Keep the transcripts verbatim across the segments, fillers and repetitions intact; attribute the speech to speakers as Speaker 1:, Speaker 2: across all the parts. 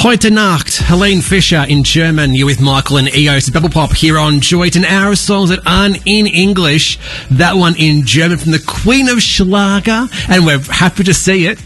Speaker 1: Heute Nacht, Helene Fischer in German. You're with Michael and E O. It's Bubble Pop here on Joy. It's an hour of songs that aren't in English. That one in German from the Queen of Schlager. And we're happy to see it.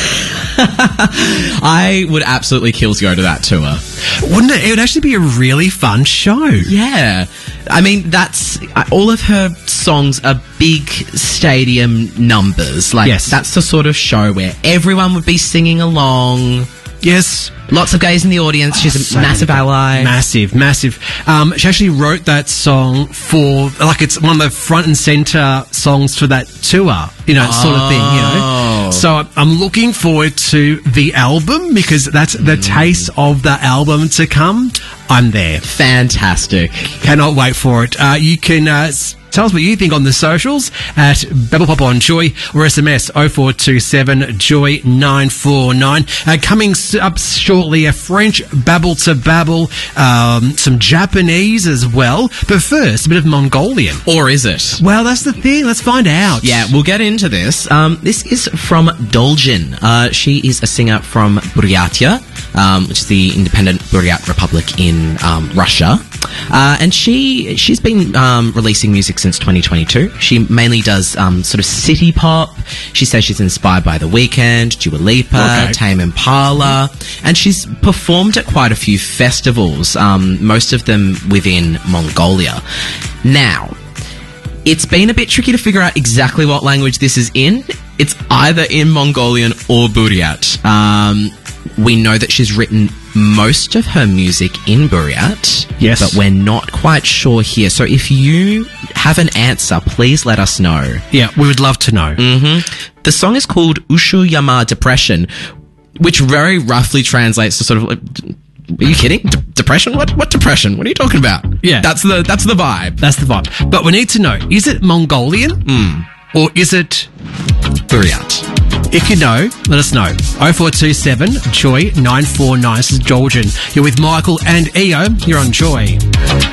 Speaker 2: I would absolutely kill to go to that tour.
Speaker 1: Wouldn't it? It would actually be a really fun show.
Speaker 2: Yeah. I mean, that's... all of her songs are big stadium numbers. Like,
Speaker 1: yes.
Speaker 2: That's the sort of show where everyone would be singing along.
Speaker 1: Yes.
Speaker 2: Lots of gays in the audience. She's a
Speaker 1: so
Speaker 2: massive ally.
Speaker 1: Massive, massive. Um, she actually wrote that song for, like, it's one of the front and centre songs for that tour, you know, sort of thing, you know. So I'm looking forward to the album because that's the mm. taste of the album to come. I'm there.
Speaker 2: Fantastic.
Speaker 1: Cannot wait for it. Uh, you can... Uh, Tell us what you think on the socials at Bubble Pop on Joy or S M S oh four two seven Joy nine four nine. Uh, coming up shortly, a French Babble to Babble, um, some Japanese as well. But first, a bit of Mongolian.
Speaker 2: Or is it?
Speaker 1: Well, that's the thing. Let's find out.
Speaker 2: Yeah, we'll get into this. Um, this is from Dolzhin. Uh, she is a singer from Buryatia, um, which is the independent Buryat Republic in um, Russia. Uh, and she, she's been um, releasing music since twenty twenty-two. She mainly does um, sort of city pop. She says she's inspired by The Weeknd, Dua Lipa,
Speaker 1: okay.
Speaker 2: Tame Impala, and she's performed at quite a few festivals, um, most of them within Mongolia. Now, it's been a bit tricky to figure out exactly what language this is in. It's either in Mongolian or Buryat. Um, we know that she's written most of her music in Buryat,
Speaker 1: yes,
Speaker 2: but we're not quite sure here. So if you have an answer, please let us know.
Speaker 1: Yeah, we would love to know.
Speaker 2: Mm-hmm. The song is called Ushu Yama Depression, which very roughly translates to sort of like, are you kidding? De- depression? What? What depression? What are you talking about?
Speaker 1: Yeah,
Speaker 2: that's the that's the vibe.
Speaker 1: That's the vibe. But we need to know: is it Mongolian
Speaker 2: mm.
Speaker 1: or is it
Speaker 2: Buryat?
Speaker 1: If you know, let us know. oh four two seven Joy nine four nine. This is Dolzhin. You're with Michael and E O. You're on Joy.